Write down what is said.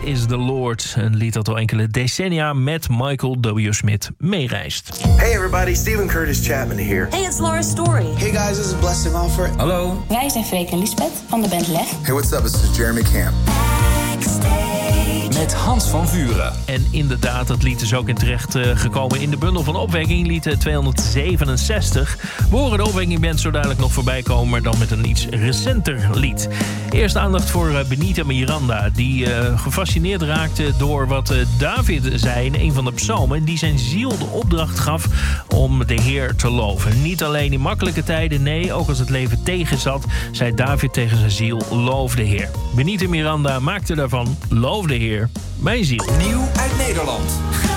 is the Lord. Een lied dat al enkele decennia met Michael W. Smith meereist. Hey everybody, Stephen Curtis Chapman here. Hey, it's Laura Story. Hey guys, this is Blessing Offer. Hallo. Wij zijn Freek en Lisbeth van de band Leg. Hey, what's up? This is Jeremy Camp. Met Hans van Vuren. En inderdaad, het lied is ook in terecht gekomen in de bundel van Opwekking, lied 267. We horen de Opwekking Band zo dadelijk nog voorbij komen, maar dan met een iets recenter lied. Eerst aandacht voor Benita Miranda, die gefascineerd raakte door wat David zei in een van de psalmen, die zijn ziel de opdracht gaf om de Heer te loven. Niet alleen in makkelijke tijden, nee, ook als het leven tegenzat, zei David tegen zijn ziel, loof de Heer. Benita Miranda maakte daarvan, loof de Heer, mijn ziel. Nieuw uit Nederland.